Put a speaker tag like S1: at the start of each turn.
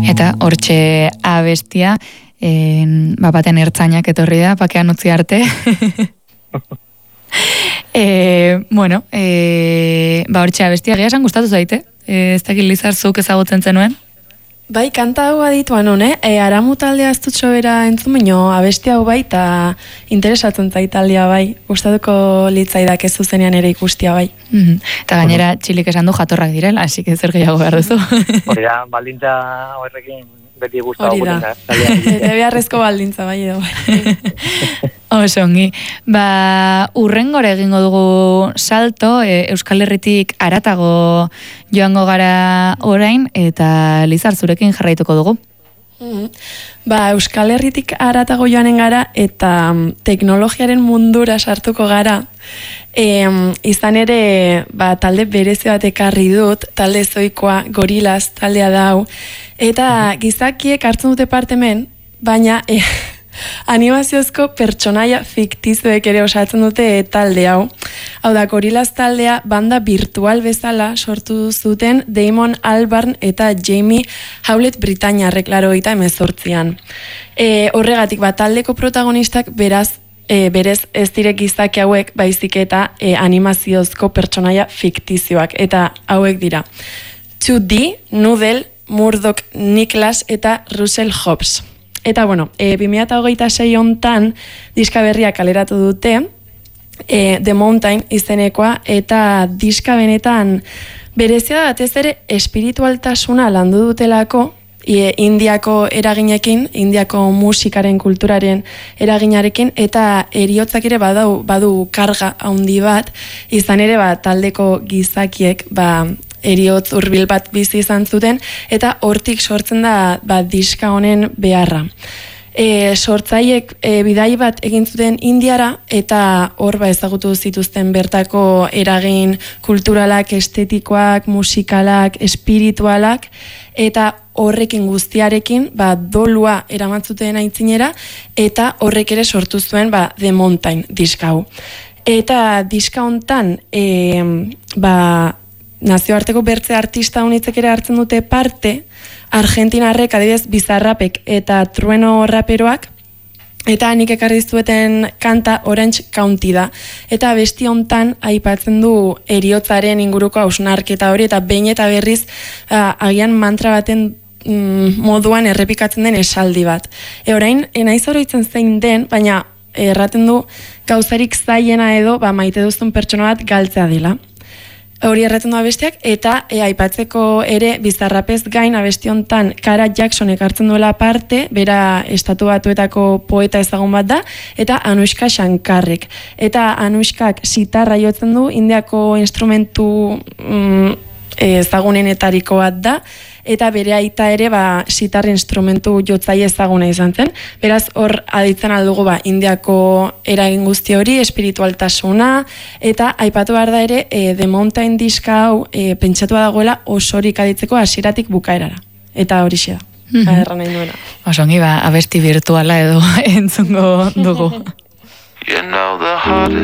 S1: Eta hortxe abestia, baten ertzainak etorri da, pakean utzi arte. Hortxe abestia, geha esan gustatu zaite? Ez dakit Lizar zuk ezagutzen zenuen?
S2: Bai, kanta hau adituan hone, Aramu taldea ez dut sobera entzun baino abesti hau bai, eta interesatzen zaitaldea bai, gustatuko litzaidak ez zuzenean ere ikustia bai.
S1: Eta gainera txilik esan du jatorrak direla, así que zer gehiago behar duzu.
S3: Hori da, baldintza horrekin beti guztua
S2: guten da. Eta beharrezko baldintza bai edo.
S1: Oso ongi. Urrengora egingo dugu salto, Euskal Herritik haratago joango gara orain, eta Lizar zurekin jarraituko dugu.
S2: Euskal Herritik haratago joanen gara, eta teknologiaren mundura sartuko gara. Izan ere, talde berezi bat ekarri dut, talde zoikoa, Gorillaz taldea dau, eta gizakiek hartzen dute parte hemen, baina animaziozko pertsonaia fiktizuek ere osatzen dute talde hau. Hau da, Gorillaz taldea banda virtual bezala sortu zuten Damon Albarn eta Jamie Howlett Britainiarrek 1998an. Horregatik, taldeko protagonistak berez ez direk gizaki hauek, baizik eta animaziozko pertsonaia fiktizioak, eta hauek dira 2D, Noodle, Murdoch Niklas eta Russell Hobbs. Eta 2026 hontan diska berria kaleratu dute, The Mountain izenekoa, eta diska benetan berezia batez ere espiritualtasuna landu dutelako, Indiako eraginekin, Indiako musikaren kulturaren eraginarekin, eta heriotzak ere badu karga handi bat, izan ere taldeko gizakiek heriotz hurbil bat bizi izan zuten, eta hortik sortzen da diska honen beharra. Sortzaiek bidai bat egin zuten Indiara, eta hor ezagutu zituzten bertako eragin kulturalak, estetikoak, musikalak, espiritualak, eta horrekin guztiarekin dolua eramatzuten aitzinera, eta horrek ere sortu zuen The Mountain diska hau. Eta diska hontan nazioarteko bertze artista unitzek ere hartzen dute parte, Argentinarrek, adibidez, Bizarrapek eta Trueno raperoak, eta nik ekarri zueten kanta Orange County da. Eta abesti hontan aipatzen du heriotzaren inguruko hausnarketa hori, eta behin eta berriz agian mantra baten moduan errepikatzen den esaldi bat. Orain, naiz oroitzen zein den, baina erraten du gauzarik zailena edo maite duzun pertsona bat galtzea dela. Hori erraten du abestiak, eta aipatzeko ere Bizarrapez gain abesti hontan Kara Jacksonek hartzen duela parte, bera Estatu Batuetako poeta ezagun bat da, eta Anushka Shankarrek. Eta Anushkak sitarra jotzen du, Indiako instrumentu ezagunenetariko bat da, eta bere aita ere sitar instrumentu jotzaile ezaguna izan zen. Beraz, hor aditzen aldugu Indiako eragin guzti hori, espiritualtasuna, eta aipatu behar da ere The Mountain diska hau pentsatua dagoela osorik aditzeko hasieratik bukaerara. Eta hori da. Erran nahi nuena.
S1: Osongi abesti virtuala edo entzungo dugu.
S4: You know the heart